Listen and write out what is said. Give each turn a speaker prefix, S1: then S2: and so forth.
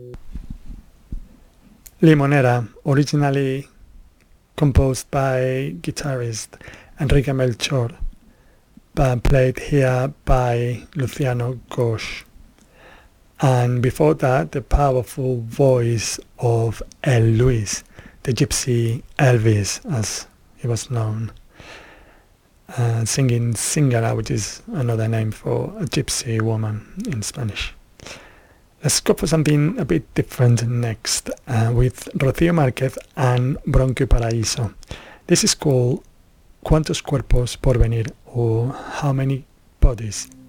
S1: Limonera, originally composed by guitarist Enrique Melchor, but played here by Luciano Ghosh. And before that, the powerful voice of El Luis, the Gypsy Elvis, as he was known, singing Singara, which is another name for a gypsy woman in Spanish. Let's go for something a bit different next with Rocío Márquez and Bronco y Paraíso. This is called ¿Cuántos cuerpos por venir? Or How Many Bodies